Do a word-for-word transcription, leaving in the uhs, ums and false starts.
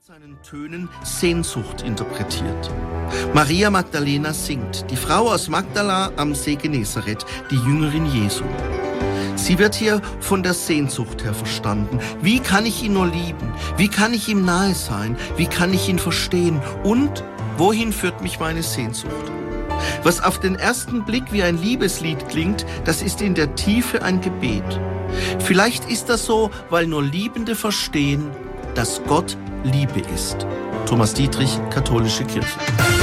seinen Tönen Sehnsucht interpretiert. Maria Magdalena singt, die Frau aus Magdala am See Genezareth, die Jüngerin Jesu. Sie wird hier von der Sehnsucht her verstanden. Wie kann ich ihn nur lieben? Wie kann ich ihm nahe sein? Wie kann ich ihn verstehen? Und wohin führt mich meine Sehnsucht? Was auf den ersten Blick wie ein Liebeslied klingt, das ist in der Tiefe ein Gebet. Vielleicht ist das so, weil nur Liebende verstehen, dass Gott Liebe ist. Thomas Dietrich, Katholische Kirche.